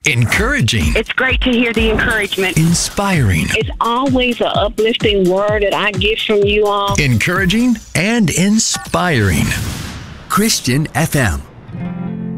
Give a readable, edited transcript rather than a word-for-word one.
Encouraging. It's great to hear the encouragement. Inspiring. It's always an uplifting word that I get from you all. Encouraging and inspiring. Christian FM.